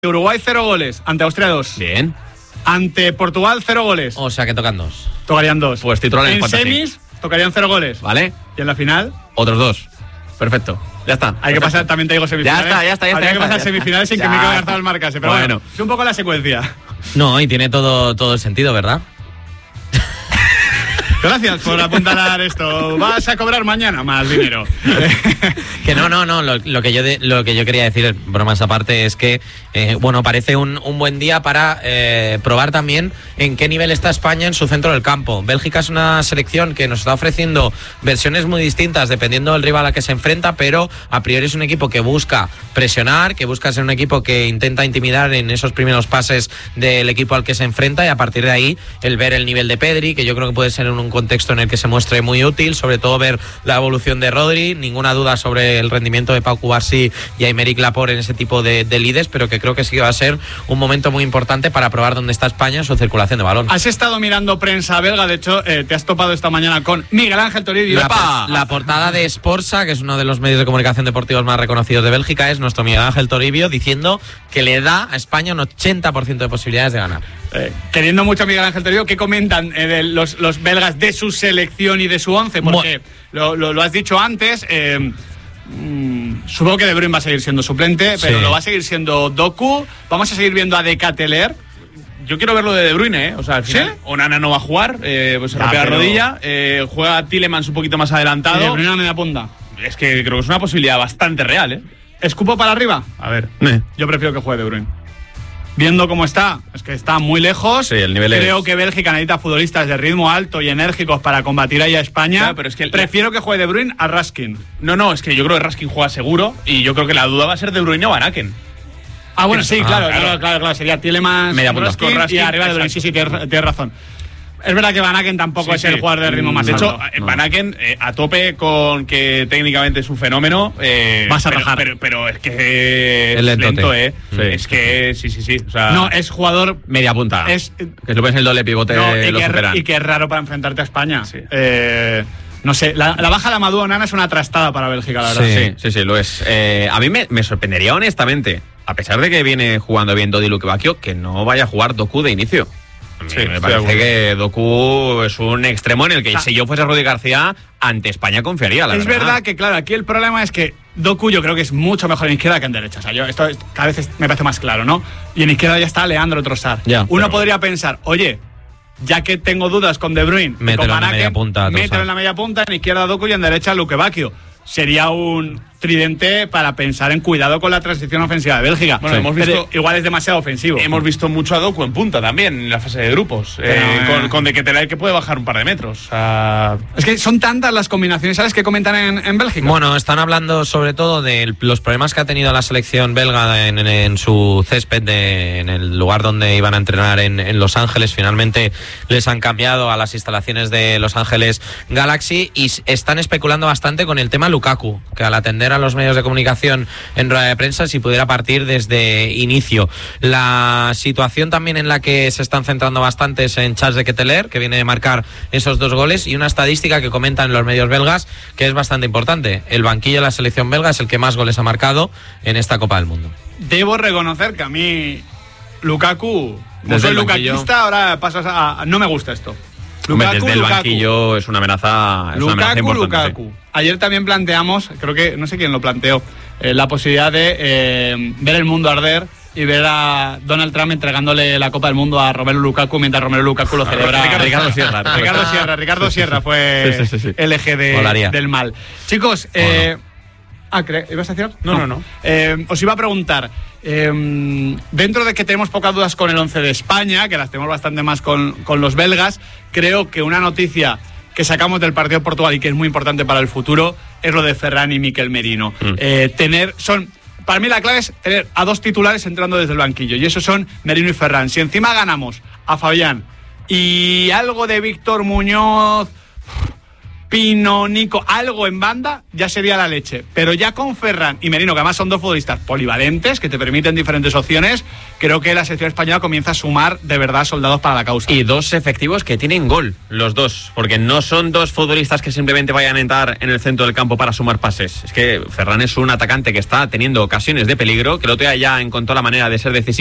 Uruguay 0 goles, ante Austria 2. Bien. Ante Portugal 0 goles. O sea que tocan 2. Tocarían 2. Pues titular en En fantasy. semis tocarían 0 goles. Vale. Y en la final Otros 2. Perfecto. Ya está. hay que pasar, también te digo semifinales. Ya está. Habría que pasar ya semifinales sin está. que Ya. Mikel Oyarzabal marcase. Pero bueno, Bueno. es un poco la secuencia. No, y tiene todo el sentido, ¿verdad? Gracias por apuntalar esto. Vas a cobrar mañana más dinero. Que no. Lo que yo quería decir, bromas aparte, es que parece un buen día para probar también en qué nivel está España en su centro del campo. Bélgica es una selección que nos está ofreciendo versiones muy distintas dependiendo del rival a que se enfrenta, pero a priori es un equipo que busca presionar, que busca ser un equipo que intenta intimidar en esos primeros pases del equipo al que se enfrenta, y a partir de ahí el ver el nivel de Pedri, que yo creo que puede ser en un contexto en el que se muestre muy útil, sobre todo ver la evolución de Rodri. Ninguna duda sobre el rendimiento de Pau Cubarsí y Aymeric Laporte en ese tipo de lides, pero que creo que sí va a ser un momento muy importante para probar dónde está España en su circulación de balón. Has estado mirando prensa belga, de hecho, te has topado esta mañana con Miguel Ángel Toribio. La portada de Sporza, que es uno de los medios de comunicación deportivos más reconocidos de Bélgica, es nuestro Miguel Ángel Toribio diciendo que le da a España un 80% de posibilidades de ganar. Queriendo mucho a Miguel Ángel Toribio, ¿qué comentan de los belgas de su selección y de su once? Porque lo has dicho antes, supongo que De Bruyne va a seguir siendo suplente, pero Sí. lo va a seguir siendo Doku. Vamos a seguir viendo a Decateler. Yo quiero ver lo de Bruyne, ¿eh? O sea, al final, ¿Sí? Onana no va a jugar, pues se Ya, rompe la pero- rodilla, juega Tielemans un poquito más Y De adelantado. Bruyne a media punta. Es que creo que es una posibilidad bastante real, ¿eh? ¿Escupo para arriba? A ver. Yo prefiero que juegue De Bruyne. Viendo cómo está, es que está muy lejos. Sí, el nivel Creo es- que Bélgica necesita futbolistas de ritmo alto y enérgicos para combatir ahí a España. Claro, pero es que prefiero que juegue De Bruyne a Raskin. No, es que yo creo que Raskin juega seguro y yo creo que la duda va a ser de Bruyne o Van Aken. Ah, bueno, sí, claro, claro. claro. Sería Tielemans, Media punta. Raskin, Con Raskin, y arriba De Bruyne. exacto. Sí, tienes razón. Es verdad que Van Aken tampoco Sí, es el sí. jugador de ritmo más De alto. hecho, Van Aken, a tope con que técnicamente es un fenómeno. Vas a pero, rajar. pero es que Es lentote. lento, ¿eh? Sí. Es que sí. O sea, No, es jugador. Media punta. Es, Que lo ves en el doble pivote, no, lo superan. y que es raro para enfrentarte a España. Sí. No sé, la baja de Amadou Onana es una trastada para Bélgica, la verdad. Sí, lo es. A mí me sorprendería honestamente, a pesar de que viene jugando bien Dodi Lukebakio, que no vaya a jugar Doku de inicio. A mí Sí, me estoy de parece acuerdo. que Doku es un extremo en el que O sea, si yo fuese Rudy García, ante España confiaría, la Es verdad. verdad que, claro, aquí el problema es que Doku yo creo que es mucho mejor en izquierda que en derecha. O sea, cada vez me parece más claro, ¿no? Y en izquierda ya está Leandro Trossard. Ya, Uno pero- podría pensar, oye, ya que tengo dudas con De Bruyne, y con Mételo en la Van Aken, media punta, Trossard. mételo en la media punta, en izquierda Doku y en derecha Lukebakio. Sería un tridente para pensar en cuidado con la transición ofensiva de Bélgica. Bueno, hemos Pero visto- igual es demasiado ofensivo. Hemos visto mucho a Doku en punta también en la fase de grupos. Con De Ketelaere que puede bajar un par de metros. O sea, Es que son tantas las combinaciones, ¿sabes? Que comentan en Bélgica. Bueno, están hablando sobre todo de los problemas que ha tenido la selección belga en su césped, en el lugar donde iban a entrenar en Los Ángeles. Finalmente les han cambiado a las instalaciones de Los Ángeles Galaxy y están especulando bastante con el tema Lukaku, que al atender a los medios de comunicación en rueda de prensa, si pudiera partir desde inicio. La situación también en la que se están centrando bastante es en Charles de Ketelaere, que viene de marcar esos 2 goles, y una estadística que comentan los medios belgas que es bastante importante. El banquillo de la selección belga es el que más goles ha marcado en esta Copa del Mundo. Debo reconocer que a mí Lukaku, como Desde soy el banquillo. lukaquista, ahora pasas a no me gusta esto. Hombre, desde el banquillo es una amenaza, importante. Ayer también planteamos, creo que, no sé quién lo planteó, la posibilidad de ver el mundo arder y ver a Donald Trump entregándole la Copa del Mundo a Romelu Lukaku mientras Romelu Lukaku lo celebra. Ricardo Sierra. Ricardo Sierra fue Sí. el eje Molaría. del mal. Chicos, ¿ibas a decir algo? No. Os iba a preguntar, dentro de que tenemos pocas dudas con el 11 de España, que las tenemos bastante más con los belgas, creo que una noticia que sacamos del partido de Portugal y que es muy importante para el futuro es lo de Ferran y Mikel Merino. Para mí la clave es tener a 2 titulares entrando desde el banquillo, y esos son Merino y Ferran. Si encima ganamos a Fabián y algo de Víctor Muñoz, Pino, Nico, algo en banda, ya sería la leche. Pero ya con Ferran y Merino, que además son dos futbolistas polivalentes, que te permiten diferentes opciones, creo que la selección española comienza a sumar de verdad soldados para la causa. Y dos efectivos que tienen gol, los dos, porque no son dos futbolistas que simplemente vayan a entrar en el centro del campo para sumar pases. Es que Ferran es un atacante que está teniendo ocasiones de peligro, que el otro día ya encontró la manera de ser decisivo